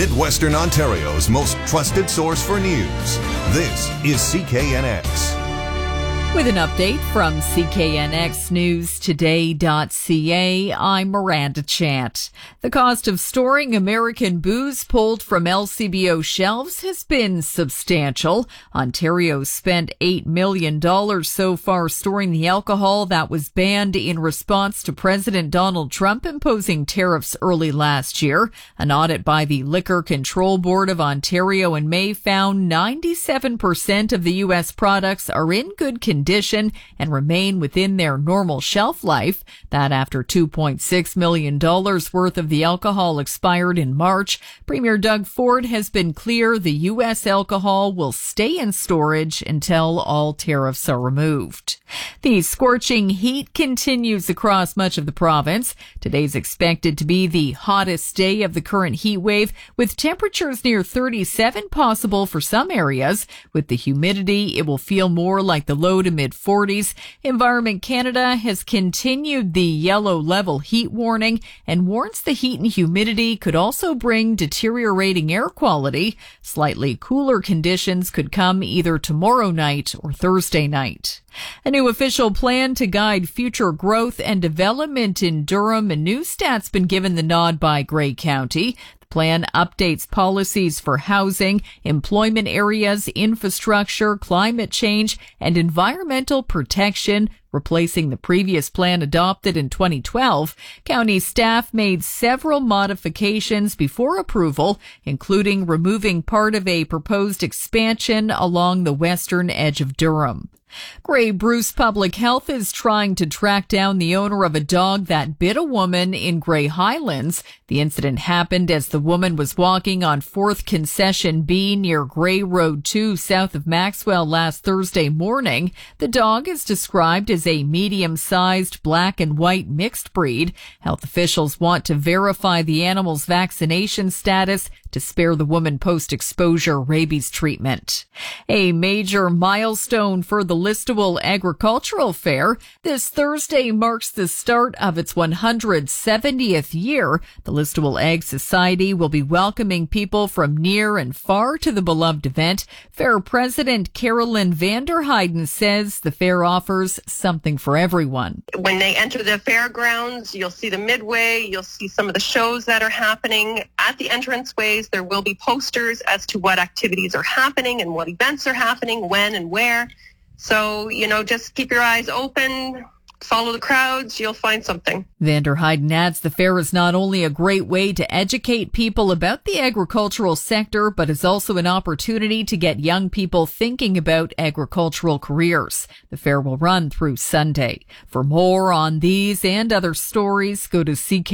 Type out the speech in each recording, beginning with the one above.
Midwestern Ontario's most trusted source for news. This is CKNX. With an update from CKNXNewsToday.ca, I'm Miranda Chant. The cost of storing American booze pulled from LCBO shelves has been substantial. Ontario spent $8 million so far storing the alcohol that was banned in response to President Donald Trump imposing tariffs early last year. An audit by the Liquor Control Board of Ontario in May found 97% of the U.S. products are in good condition and remain within their normal shelf life. That after $2.6 million worth of the alcohol expired in March. Premier Doug Ford has been clear the U.S. alcohol will stay in storage until all tariffs are removed. The scorching heat continues across much of the province. Today's expected to be the hottest day of the current heat wave, with temperatures near 37 possible for some areas. With the humidity, it will feel more like the low to mid-40s. Environment Canada has continued the yellow level heat warning and warns the heat and humidity could also bring deteriorating air quality. Slightly cooler conditions could come either tomorrow night or Thursday night. A new official plan to guide future growth and development in Durham and Newstat's been given the nod by Grey County. The plan updates policies for housing, employment areas, infrastructure, climate change, and environmental protection, replacing the previous plan adopted in 2012. County staff made several modifications before approval, including removing part of a proposed expansion along the western edge of Durham. Grey Bruce Public Health is trying to track down the owner of a dog that bit a woman in Grey Highlands. The incident happened as the woman was walking on 4th Concession B near Grey Road 2 south of Maxwell last Thursday morning. The dog is described as a medium-sized black and white mixed breed. Health officials want to verify the animal's vaccination status to spare the woman post-exposure rabies treatment. A major milestone for the Listowel Agricultural Fair. This Thursday marks the start of its 170th year. The Listowel Ag Society will be welcoming people from near and far to the beloved event. Fair President Carolyn Vanderheiden says the fair offers something for everyone. When they enter the fairgrounds, you'll see the midway, you'll see some of the shows that are happening. At the entranceways, there will be posters as to what activities are happening and what events are happening, when and where. So, just keep your eyes open, follow the crowds, you'll find something. Vanderheiden adds the fair is not only a great way to educate people about the agricultural sector, but is also an opportunity to get young people thinking about agricultural careers. The fair will run through Sunday. For more on these and other stories, go to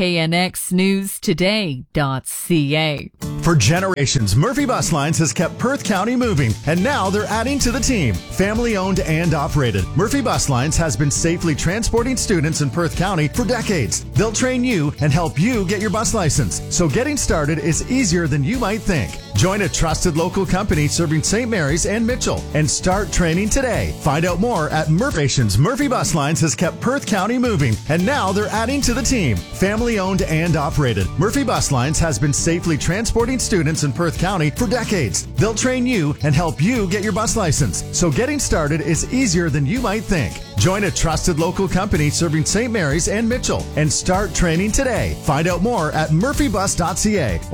CKNXNewsToday.ca. For generations, Murphy Bus Lines has kept Perth County moving, and now they're adding to the team. Family owned and operated, Murphy Bus Lines has been safely transporting students in Perth County for decades. They'll train you and help you get your bus license, so getting started is easier than you might think. Join a trusted local company serving St. Mary's and Mitchell and start training today. Find out more at Murphations. Murphy Bus Lines has kept Perth County moving, and now they're adding to the team. Family owned and operated, Murphy Bus Lines has been safely transporting students in Perth County for decades. They'll train you and help you get your bus license, so getting started is easier than you might think. Join a trusted local company serving St. Mary's and Mitchell and start training today. Find out more at murphybus.ca